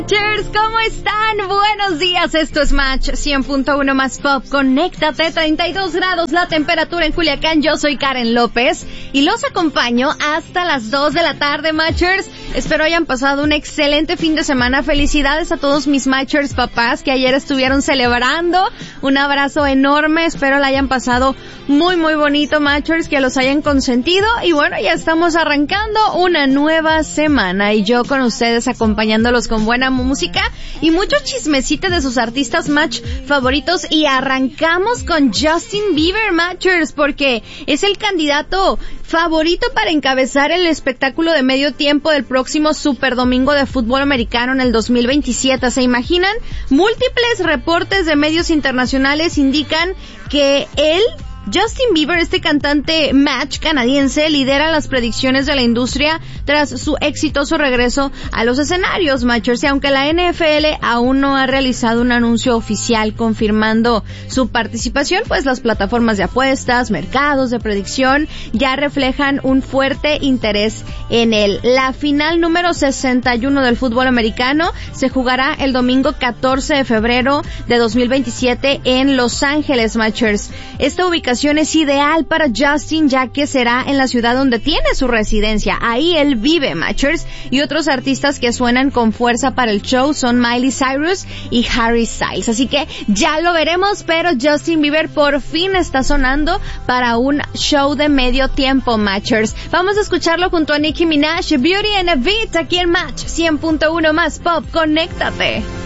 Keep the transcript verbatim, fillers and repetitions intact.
Cheers, ¿cómo están? Buenos días, esto es Match cien punto uno más Pop. Conéctate, treinta y dos grados la temperatura en Culiacán. Yo soy Karen López y los acompaño hasta las dos de la tarde, Matchers. Espero hayan pasado un excelente fin de semana. Felicidades a todos mis Matchers papás que ayer estuvieron celebrando. Un abrazo enorme, espero la hayan pasado muy muy bonito, Matchers, que los hayan consentido. Y bueno, ya estamos arrancando una nueva semana y yo con ustedes acompañándolos con buena música y mucho chismecito de sus artistas Match favoritos. Y arrancamos con Justin Bieber, Matchers, porque es el candidato favorito para encabezar el espectáculo de medio tiempo del próximo Super Domingo de fútbol americano en el dos mil veintisiete. ¿Se imaginan? Múltiples reportes de medios internacionales indican que él, Justin Bieber, este cantante Match canadiense, lidera las predicciones de la industria tras su exitoso regreso a los escenarios, Matchers. Y aunque la N F L aún no ha realizado un anuncio oficial confirmando su participación, pues las plataformas de apuestas, mercados de predicción ya reflejan un fuerte interés en él. La final número sesenta y uno del fútbol americano se jugará el domingo catorce de febrero de dos mil veintisiete en Los Ángeles, Matchers. Esta ubicación es ideal para Justin, ya que será en la ciudad donde tiene su residencia. Ahí él vive, Matchers. Y otros artistas que suenan con fuerza para el show son Miley Cyrus y Harry Styles. Así que ya lo veremos, pero Justin Bieber por fin está sonando para un show de medio tiempo, Matchers. Vamos a escucharlo junto a Nicki Minaj, Beauty and a Beat, aquí en Match cien punto uno más Pop. Conéctate.